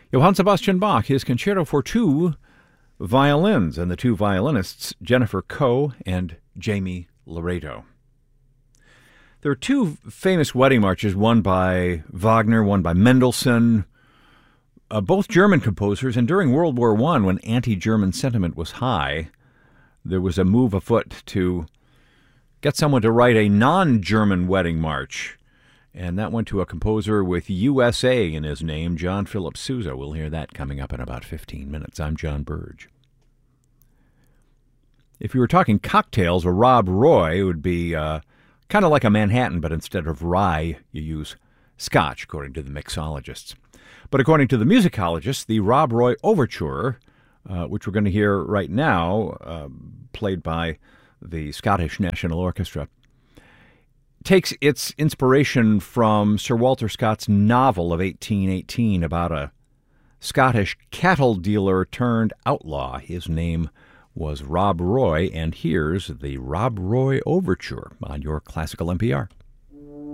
Johann Sebastian Bach, his Concerto for two violins, and the two violinists, Jennifer Coe and Jamie Laredo. There are two famous wedding marches, one by Wagner, one by Mendelssohn, both German composers, and during World War I, when anti-German sentiment was high, there was a move afoot to get someone to write a non-German wedding march, and that went to a composer with USA in his name, John Philip Sousa. We'll hear that coming up in about 15 minutes. I'm John Burge. If you were talking cocktails, a Rob Roy would be kind of like a Manhattan, but instead of rye, you use Scotch, according to the mixologists. But according to the musicologists, the Rob Roy Overture, which we're going to hear right now, played by the Scottish National Orchestra, takes its inspiration from Sir Walter Scott's novel of 1818 about a Scottish cattle dealer turned outlaw. His name was Rob Roy, and here's the Rob Roy Overture on your Classical NPR.